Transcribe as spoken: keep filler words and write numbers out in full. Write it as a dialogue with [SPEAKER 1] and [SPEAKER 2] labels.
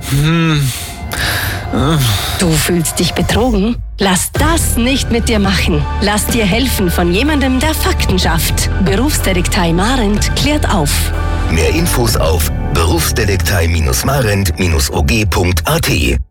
[SPEAKER 1] Hm.
[SPEAKER 2] Du fühlst dich betrogen? Lass das nicht mit dir machen. Lass dir helfen von jemandem, der Fakten schafft. Berufsdetektei Marent klärt auf.
[SPEAKER 3] Mehr Infos auf berufsdetektei Marent O G punkt A T.